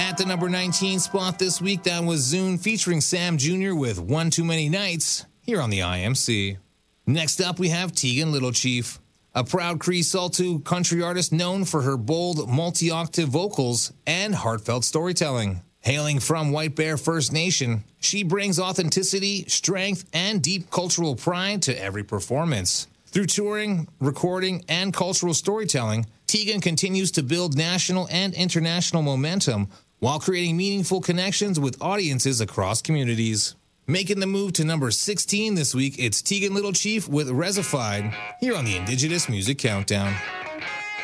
At the number 19 spot this week, that was Zune featuring Sam Jr. with One Too Many Nights here on the IMC. Next up, we have Tegan Little Chief, a proud Cree Saltu country artist known for her bold, multi-octave vocals and heartfelt storytelling. Hailing from White Bear First Nation, she brings authenticity, strength, and deep cultural pride to every performance. Through touring, recording, and cultural storytelling, Tegan continues to build national and international momentum while creating meaningful connections with audiences across communities. Making the move to number 16 this week, it's Tegan Little Chief with Resified here on the Indigenous Music Countdown.